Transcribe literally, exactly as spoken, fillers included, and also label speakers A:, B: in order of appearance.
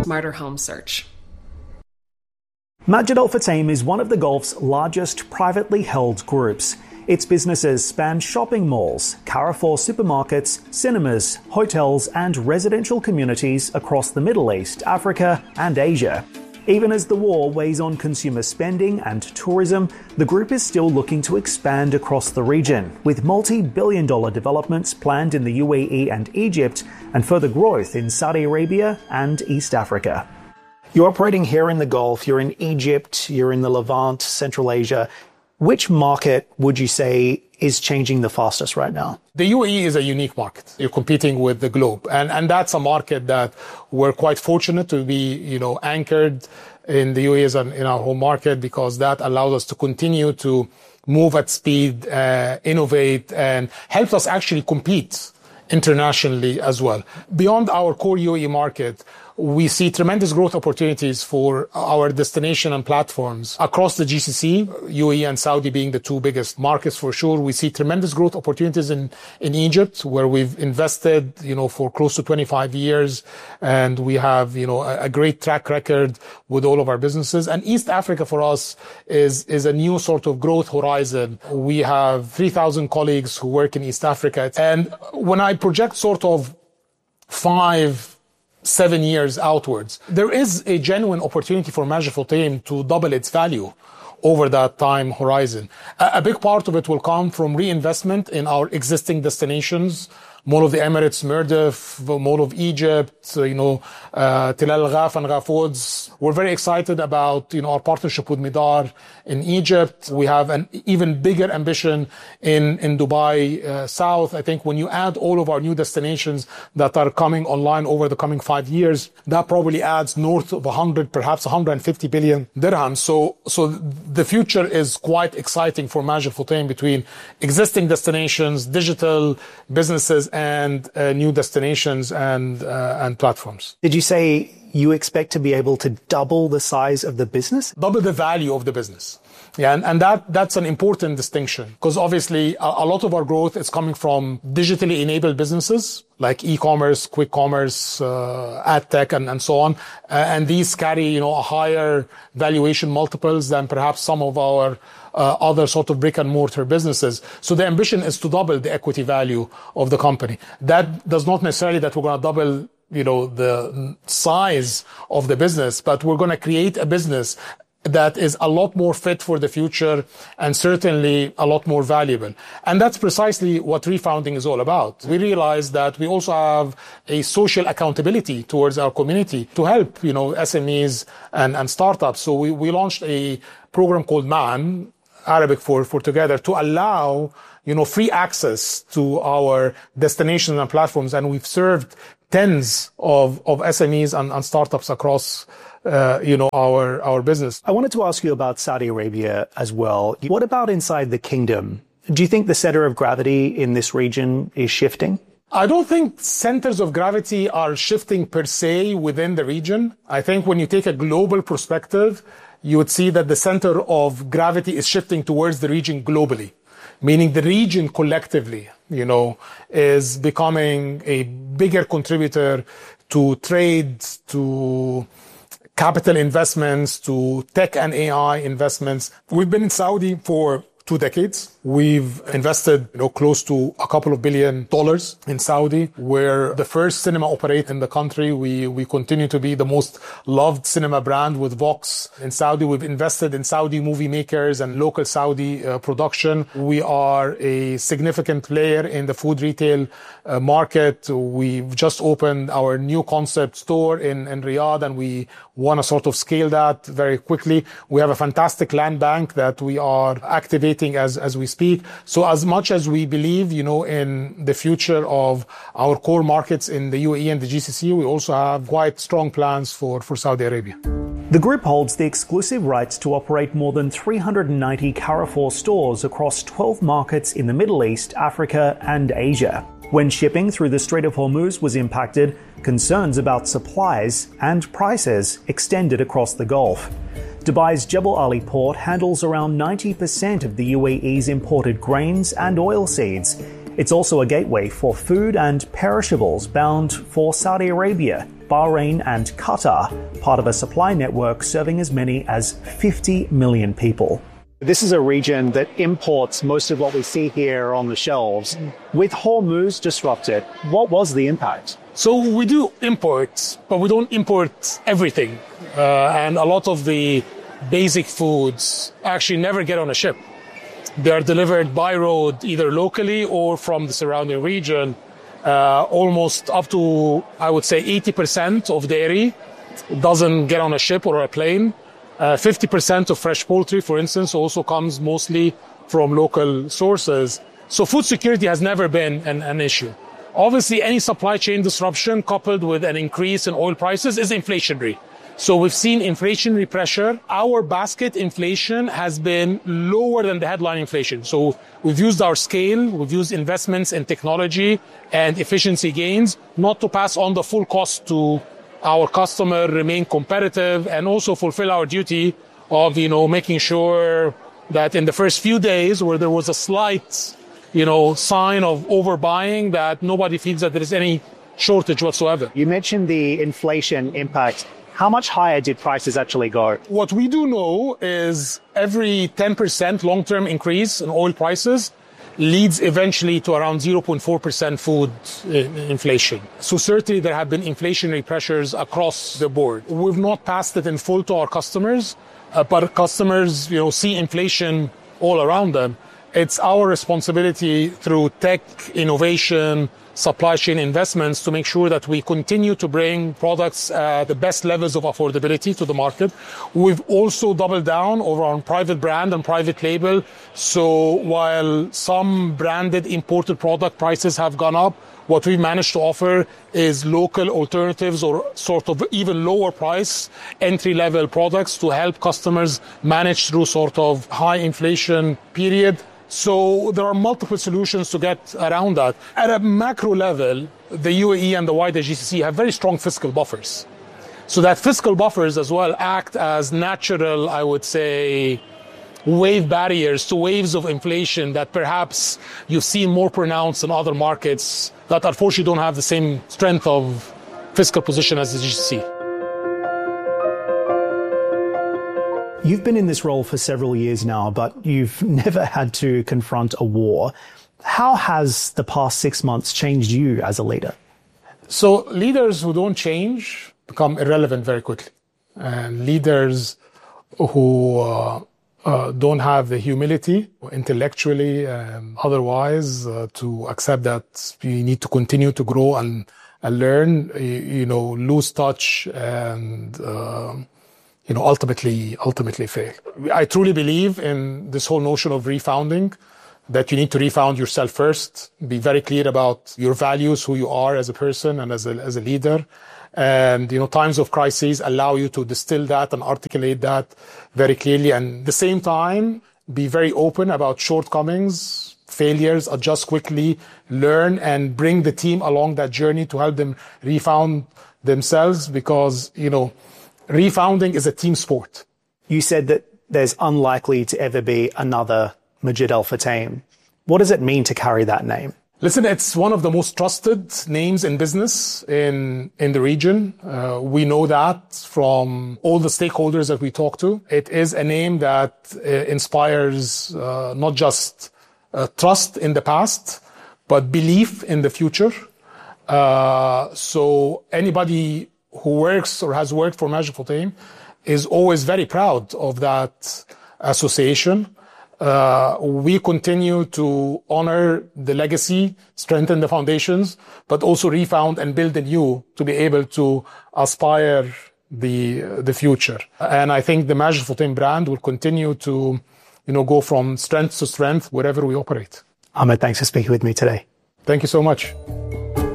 A: Smarter Home Search.
B: Majid Al Futtaim is one of the Gulf's largest privately held groups. Its businesses span shopping malls, Carrefour supermarkets, cinemas, hotels, and residential communities across the Middle East, Africa, and Asia. Even as the war weighs on consumer spending and tourism, the group is still looking to expand across the region, with multi-billion dollar developments planned in the U A E and Egypt, and further growth in Saudi Arabia and East Africa. You're operating here in the Gulf, you're in Egypt, you're in the Levant, Central Asia. Which market would you say is changing the fastest right now?
C: The U A E is a unique market. You're competing with the globe. And, and that's a market that we're quite fortunate to be, you know, anchored in the U A E as an, in our home market, because that allows us to continue to move at speed, uh, innovate, and helps us actually compete internationally as well. Beyond our core U A E market, we see tremendous growth opportunities for our destination and platforms across the G C C, U A E and Saudi being the two biggest markets for sure. We see tremendous growth opportunities in, in Egypt, where we've invested, you know, for close to twenty-five years. And we have, you know, a, a great track record with all of our businesses. And East Africa for us is, is a new sort of growth horizon. We have three thousand colleagues who work in East Africa. And when I project sort of five, seven years outwards, there is a genuine opportunity for Majid Al Futtaim to double its value over that time horizon. A, a big part of it will come from reinvestment in our existing destinations, Mall of the Emirates, Mirdif, Mall of Egypt, you know, uh, Tel Al Ghaf and Ghafouds. We're very excited about, you know, our partnership with Midar in Egypt. We have an even bigger ambition in, in Dubai uh, South. I think when you add all of our new destinations that are coming online over the coming five years, that probably adds north of one hundred, perhaps one hundred fifty billion dirhams. So, so the future is quite exciting for Majid Al Futtaim between existing destinations, digital businesses, and uh, new destinations and uh, and platforms.
B: Did you say you expect to be able to double the size of the business?
C: Double the value of the business. Yeah, and, and that that's an important distinction, because obviously a, a lot of our growth is coming from digitally enabled businesses like e-commerce, quick commerce, uh, ad tech, and, and so on. Uh, and these carry, you know, a higher valuation multiples than perhaps some of our uh, other sort of brick and mortar businesses. So the ambition is to double the equity value of the company. That does not necessarily that we're going to double, you know, the size of the business, but we're going to create a business that is a lot more fit for the future and certainly a lot more valuable. And that's precisely what refounding is all about. We realize that we also have a social accountability towards our community to help, you know, S M Es and, and startups. So we, we launched a program called MAN, Arabic for, for together, to allow, you know, free access to our destinations and platforms. And we've served tens of, of S M Es and, and startups across Uh, you know, our, our business.
B: I wanted to ask you about Saudi Arabia as well. What about inside the kingdom? Do you think the center of gravity in this region is shifting?
C: I don't think centers of gravity are shifting per se within the region. I think when you take a global perspective, you would see that the center of gravity is shifting towards the region globally, meaning the region collectively, you know, is becoming a bigger contributor to trade, to capital investments, to tech and A I investments. We've been in Saudi for two decades. We've invested, you know, close to a couple of billion dollars in Saudi. We're the first cinema operator in the country. We, we continue to be the most loved cinema brand with Vox in Saudi. We've invested in Saudi movie makers and local Saudi uh, production. We are a significant player in the food retail uh, market. We've just opened our new concept store in, in Riyadh, and we want to sort of scale that very quickly. We have a fantastic land bank that we are activating as, as we speak. So as much as we believe, you know, in the future of our core markets in the U A E and the G C C, we also have quite strong plans for, for Saudi Arabia.
B: The group holds the exclusive rights to operate more than three hundred ninety Carrefour stores across twelve markets in the Middle East, Africa, and Asia. When shipping through the Strait of Hormuz was impacted, concerns about supplies and prices extended across the Gulf. Dubai's Jebel Ali port handles around ninety percent of the U A E's imported grains and oilseeds. It's also a gateway for food and perishables bound for Saudi Arabia, Bahrain and Qatar, part of a supply network serving as many as fifty million people. This is a region that imports most of what we see here on the shelves. With Hormuz disrupted, what was the impact?
C: So we do import, but we don't import everything. Uh, and a lot of the basic foods actually never get on a ship. They are delivered by road, either locally or from the surrounding region. Uh, almost up to, I would say, eighty percent of dairy doesn't get on a ship or a plane. Uh, fifty percent of fresh poultry, for instance, also comes mostly from local sources. So food security has never been an, an issue. Obviously, any supply chain disruption coupled with an increase in oil prices is inflationary. So we've seen inflationary pressure. Our basket inflation has been lower than the headline inflation. So we've used our scale, we've used investments in technology and efficiency gains, not to pass on the full cost to our customer, remain competitive, and also fulfill our duty of, you know, making sure that in the first few days where there was a slight, you know, sign of overbuying, that nobody feels that there is any shortage whatsoever.
B: You mentioned the inflation impact. How much higher did prices actually go?
C: What we do know is every ten percent long-term increase in oil prices leads eventually to around zero point four percent food inflation. So certainly there have been inflationary pressures across the board. We've not passed it in full to our customers, uh, but customers, you know, see inflation all around them. It's our responsibility through tech, innovation, supply chain investments to make sure that we continue to bring products at the best levels of affordability to the market. We've also doubled down over on private brand and private label. So while some branded imported product prices have gone up, what we've managed to offer is local alternatives or sort of even lower price entry-level products to help customers manage through sort of high inflation period. So there are multiple solutions to get around that. At a macro level, the U A E and the wider G C C have very strong fiscal buffers. So that fiscal buffers as well act as natural, I would say, wave barriers to waves of inflation that perhaps you've seen more pronounced in other markets that unfortunately don't have the same strength of fiscal position as the G C C.
B: You've been in this role for several years now, but you've never had to confront a war. How has the past six months changed you as a leader?
C: So leaders who don't change become irrelevant very quickly. And leaders who uh, uh, don't have the humility, intellectually and otherwise, uh, to accept that you need to continue to grow and, and learn, you, you know, lose touch and... Uh, you know, ultimately, ultimately fail. I truly believe in this whole notion of refounding, that you need to refound yourself first, be very clear about your values, who you are as a person and as a, as a leader. And, you know, times of crises allow you to distill that and articulate that very clearly. And at the same time, be very open about shortcomings, failures, adjust quickly, learn, and bring the team along that journey to help them refound themselves, because, you know, refounding is a team sport.
B: You said that there's unlikely to ever be another Majid Al Futtaim. What does it mean to carry that name?
C: Listen, it's one of the most trusted names in business in, in the region. Uh, we know that from all the stakeholders that we talk to. It is a name that uh, inspires uh, not just uh, trust in the past, but belief in the future. Uh, so anybody who works or has worked for Majid Al Futtaim is always very proud of that association. Uh, we continue to honor the legacy, strengthen the foundations, but also refound and build anew to be able to aspire the the future. And I think the Majid Al Futtaim brand will continue to, you know, go from strength to strength wherever we operate.
B: Ahmed, thanks for speaking with me today.
C: Thank you so much.